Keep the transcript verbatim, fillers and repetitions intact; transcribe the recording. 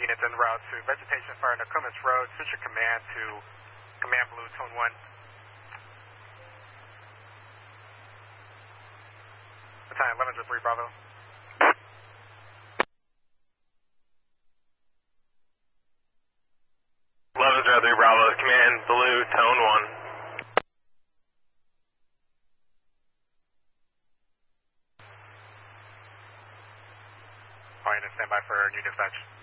units en route to Vegetation Fire Nokomis Road. Switch your command to Command Blue, Tone one. Time eleven to three Bravo. eleven to three Bravo, Command Blue, Tone one. Alright, stand by for new dispatch.